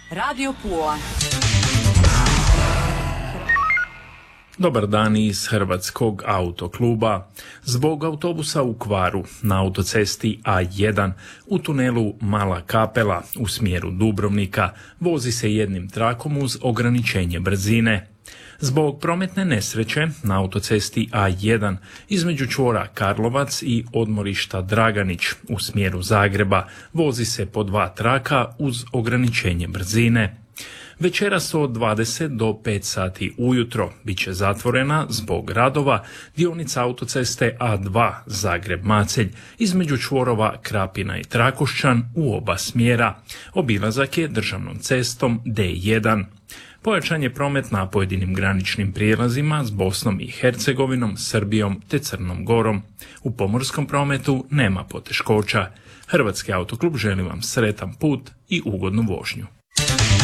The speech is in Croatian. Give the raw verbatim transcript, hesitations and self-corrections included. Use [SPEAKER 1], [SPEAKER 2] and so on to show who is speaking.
[SPEAKER 1] Radio Pula.
[SPEAKER 2] Dobar dan iz Hrvatskog autokluba. Zbog autobusa u kvaru na autocesti A jedan u tunelu Mala Kapela u smjeru Dubrovnika vozi se jednim trakom uz ograničenje brzine. Zbog prometne nesreće na autocesti A jedan između čvora Karlovac i odmorišta Draganić u smjeru Zagreba vozi se po dva traka uz ograničenje brzine. Večeras od dvadeset do pet sati ujutro bit će zatvorena zbog radova dionica autoceste A dva Zagreb-Macelj između čvorova Krapina i Trakošćan u oba smjera. Obilazak je državnom cestom D jedan. Pojačan je promet na pojedinim graničnim prijelazima s Bosnom i Hercegovinom, Srbijom te Crnom Gorom. U pomorskom prometu nema poteškoća. Hrvatski autoklub želi vam sretan put i ugodnu vožnju.